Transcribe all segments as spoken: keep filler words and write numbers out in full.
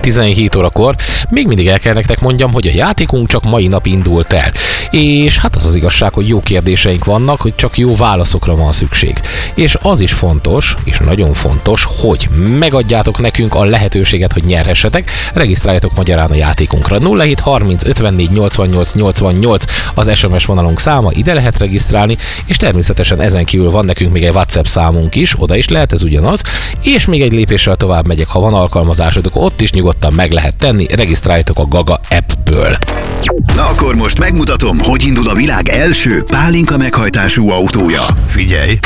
tizenhét órakor. Még mindig el kell nektek mondjam, hogy a játékunk csak mai nap indult el. És hát az az igazság, hogy jó kérdéseink vannak, hogy csak jó válaszokra van szükség. És az is fontos, és nagyon fontos, hogy megadjátok nekünk a lehetőséget, hogy nyerhessetek. Regisztráljatok magyarán a játékunkra. nulla hét harminc ötvennégy nyolcvannyolc nyolcvannyolc az es em es vonalunk száma, ide lehet regisztrálni, és természetesen ezen kívül van nekünk még egy WhatsApp számunk is, oda is lehet, ez ugyanaz, és még egy lépéssel tovább megyek, ha van alkalmazásotok, ott is nyugodtan meg lehet tenni, regisztráljatok a Gaga appből. Na akkor most megmutatom, hogy indul a világ első pálinka meghajtású autója. Figyelj!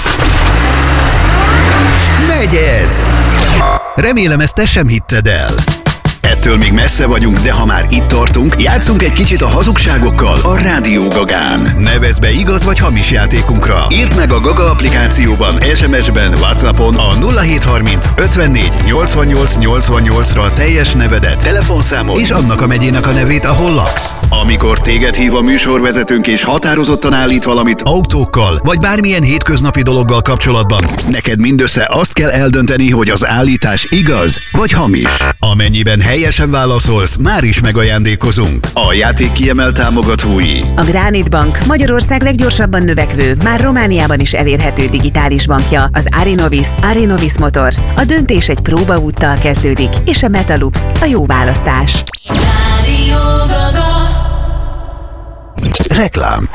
Megy ez! Remélem, ezt te sem hitted el. Ettől még messze vagyunk, de ha már itt tartunk, játszunk egy kicsit a hazugságokkal a Rádió Gagán. Nevezd be igaz vagy hamis játékunkra. Írd meg a Gaga applikációban, es em es-ben, WhatsAppon a nulla hét harminc ötvennégy nyolcvannyolc nyolcvannyolcra teljes nevedet, telefonszámot és annak a megyének a nevét, ahol laksz. Amikor téged hív a műsorvezetőnk és határozottan állít valamit autókkal, vagy bármilyen hétköznapi dologgal kapcsolatban, neked mindössze azt kell eldönteni, hogy az állítás igaz vagy hamis. Amennyiben helyesen válaszolsz, már is megajándékozunk. A játék kiemelt támogatói: a Granit Bank, Magyarország leggyorsabban növekvő, már Romániában is elérhető digitális bankja, az Arinovis, Arinovis Motors. A döntés egy próbaúttal kezdődik, és a Metalux a jó választás. Reklám.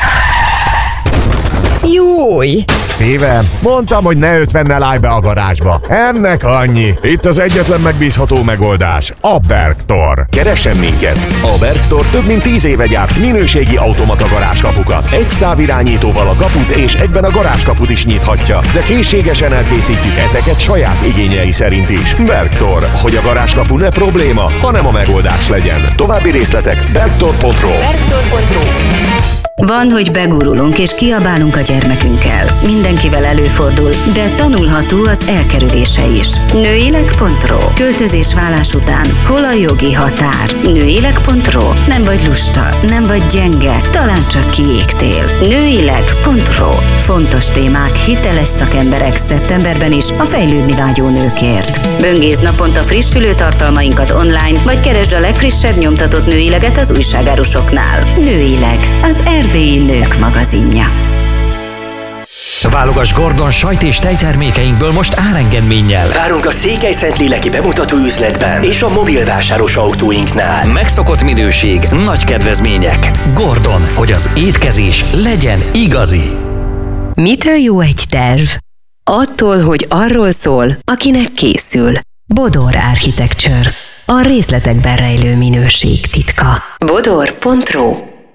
Júj! Szívem, mondtam, hogy ne ötvennel állj be a garázsba. Ennek annyi. Itt az egyetlen megbízható megoldás. A Bergtor. Keressen minket. A Bergtor több mint tíz éve gyárt minőségi automata garázskapukat. Egy távirányítóval a kaput és egyben a garázskaput is nyithatja. De készségesen elkészítjük ezeket saját igényei szerint is. Bergtor. Hogy a garázskapu ne probléma, hanem a megoldás legyen. További részletek bergtor pont ro. bergtor pont ro. Van, hogy begurulunk és kiabálunk a gyermekünkkel. Mindenkivel előfordul, de tanulható az elkerülése is. nőileg pont ro. Költözés vállás után hol a jogi határ? nőileg pont ro. Nem vagy lusta, nem vagy gyenge, talán csak kiégtél. nőileg pont ro. Fontos témák, hiteles szakemberek szeptemberben is a fejlődni vágyó nőkért. Böngész naponta frissülő tartalmainkat online, vagy keresd a legfrissebb nyomtatott nőileget az újságárusoknál. Nőileg, az erdélyi nők magazinja. Válogass Gordon sajt és tejtermékeinkből most árengedménnyel. Várunk a Székelyszentlélleki bemutató üzletben és a mobilvásáros autóinknál. Megszokott minőség, nagy kedvezmények. Gordon, hogy az étkezés legyen igazi. Mitől jó egy terv? Attól, hogy arról szól, akinek készül. Bodor Architecture. A részletekben rejlő minőség titka. bodor pont ro.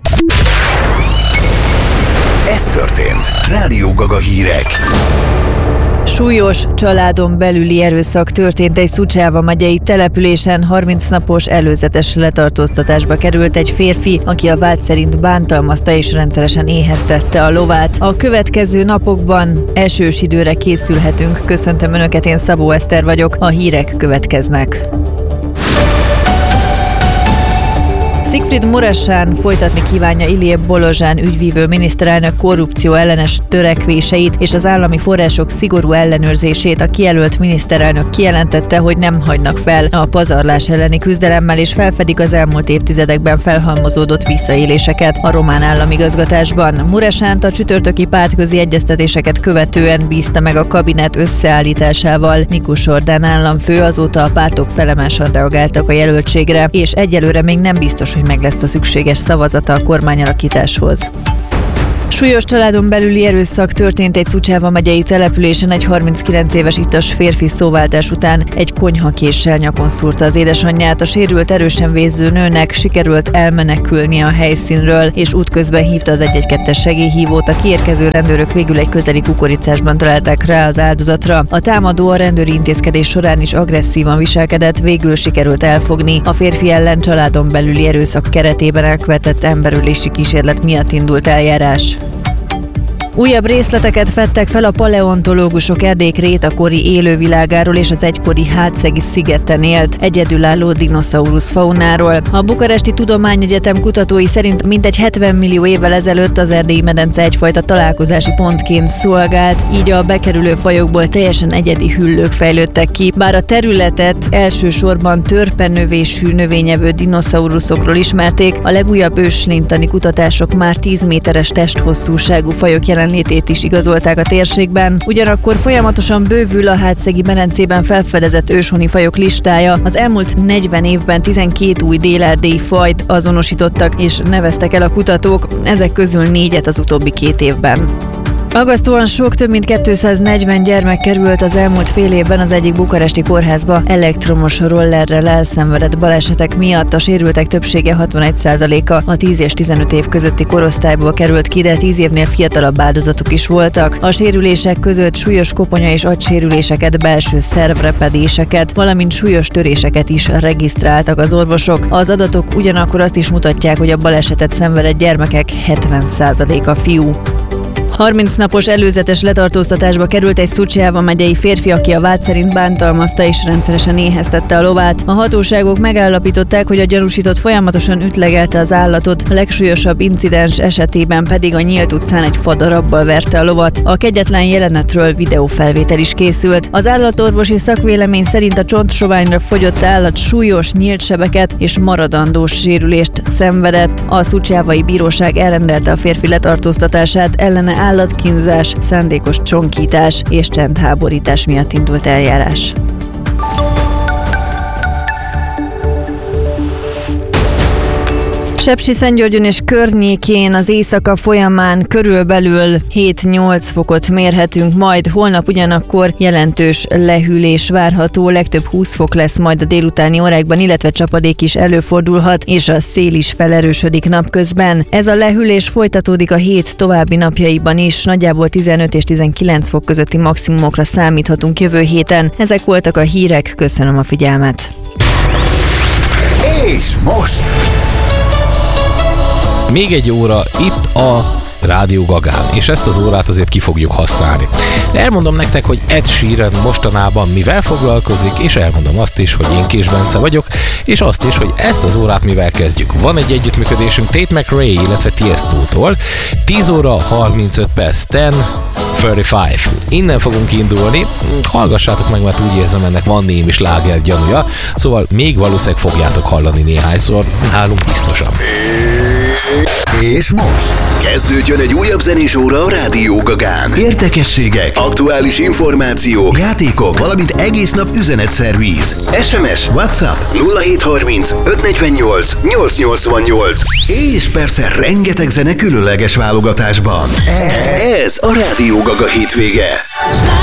Ez történt. Rádió Gaga hírek. Súlyos családon belüli erőszak történt egy Szuceava megyei településen. harminc napos előzetes letartóztatásba került egy férfi, aki a vád szerint bántalmazta és rendszeresen éheztette a lovát. A következő napokban esős időre készülhetünk. Köszöntöm Önöket, én Szabó Eszter vagyok, a hírek következnek. Siegfried Mureșan folytatni kívánja Ilie Bolozsán ügyvívő miniszterelnök korrupció ellenes törekvéseit és az állami források szigorú ellenőrzését. A kijelölt miniszterelnök kijelentette, hogy nem hagynak fel a pazarlás elleni küzdelemmel, és felfedik az elmúlt évtizedekben felhalmozódott visszaéléseket a román államigazgatásban. Mureșant a csütörtöki pártközi egyeztetéseket követően bízta meg a kabinet összeállításával. Mikus Orbán államfő, azóta a pártok felemásan reagáltak a jelöltségre, és egyelőre még nem biztos, hogy meg lesz a szükséges szavazata a kormányalakításhoz. Súlyos családon belüli erőszak történt egy Szuceava megyei településen. Egy harminckilenc éves ittas férfi szóváltás után egy konyhakéssel nyakon szúrta az édesanyját. A sérült, erősen vérző nőnek sikerült elmenekülni a helyszínről, és útközben hívta az egy egy kettes segélyhívót. A kiérkező rendőrök végül egy közeli kukoricásban találták rá az áldozatra. A támadó a rendőri intézkedés során is agresszívan viselkedett, végül sikerült elfogni. A férfi ellen családon belüli erőszak keretében elkövetett emberölési kísérlet miatt indult eljárás. Újabb részleteket fedtek fel a paleontológusok erdély-krétakori élővilágáról és az egykori hátszegi szigeten élt egyedülálló dinoszaurusz faunáról. A Bukaresti Tudományegyetem kutatói szerint mintegy hetven millió évvel ezelőtt az erdélyi medence egyfajta találkozási pontként szolgált, így a bekerülő fajokból teljesen egyedi hüllők fejlődtek ki. Bár a területet elsősorban törpenövésű növényevő dinoszauruszokról ismerték, a legújabb őslénytani kutatások már tíz méteres testhosszúságú fajok jelenlétét is igazolták a térségben. Ugyanakkor folyamatosan bővül a hátszegi medencében felfedezett őshoni fajok listája. Az elmúlt negyven évben tizenkét új dél-erdélyi fajt azonosítottak és neveztek el a kutatók, ezek közül négyet az utóbbi két évben. Aggasztóan sok, több mint kétszáznegyven gyermek került az elmúlt fél évben az egyik bukaresti kórházba elektromos rollerrel elszenvedett balesetek miatt. A sérültek többsége hatvanegy százaléka a tíz és tizenöt év közötti korosztályból került ki, de tíz évnél fiatalabb áldozatok is voltak. A sérülések között súlyos koponya és agysérüléseket, belső szervrepedéseket, valamint súlyos töréseket is regisztráltak az orvosok. Az adatok ugyanakkor azt is mutatják, hogy a balesetet szenvedett gyermekek hetven százaléka fiú. harminc napos előzetes letartóztatásba került egy Szucjava megyei férfi, aki a vád szerint bántalmazta és rendszeresen éheztette a lovát. A hatóságok megállapították, hogy a gyanúsított folyamatosan ütlegelte az állatot, a legsúlyosabb incidens esetében pedig a nyílt utcán egy fadarabbal verte a lovat. A kegyetlen jelenetről videófelvétel is készült. Az állatorvosi szakvélemény szerint a csontsoványra fogyott állat súlyos nyílt sebeket és maradandós sérülést szenvedett. A szucjavai bíróság elrendelte a férfi letartóztatását, ellene állatkínzás, szándékos csonkítás és csendháborítás miatt indult eljárás. Sepsiszentgyörgyön és környékén az éjszaka folyamán körülbelül hét-nyolc fokot mérhetünk, majd holnap ugyanakkor jelentős lehűlés várható, legtöbb húsz fok lesz majd a délutáni órákban, illetve csapadék is előfordulhat, és a szél is felerősödik napközben. Ez a lehűlés folytatódik a hét további napjaiban is, nagyjából tizenöt és tizenkilenc fok közötti maximumokra számíthatunk jövő héten. Ezek voltak a hírek, köszönöm a figyelmet. És most... Még egy óra itt a Rádió Gagán, és ezt az órát azért ki fogjuk használni. De elmondom nektek, hogy Ed Sheeran mostanában mivel foglalkozik, és elmondom azt is, hogy én Kés Bence vagyok, és azt is, hogy ezt az órát mivel kezdjük. Van egy együttműködésünk Tate McRae, illetve Tiesto-tól. tíz óra harmincöt perc, tíz harmincöt. Innen fogunk indulni. Hallgassátok meg, mert úgy érzem, ennek van némi sláger gyanúja, szóval még valószínűleg fogjátok hallani néhányszor, nálunk biztosan. És most kezdődjön egy újabb zenés óra a Rádió Gagán. Érdekességek, aktuális információk, játékok, valamint egész nap üzenetszervíz. es em es, WhatsApp nulla hét harminc öt negyvennyolc nyolc nyolcvannyolc. És persze rengeteg zene különleges válogatásban. Ez a Rádió Gaga hétvége.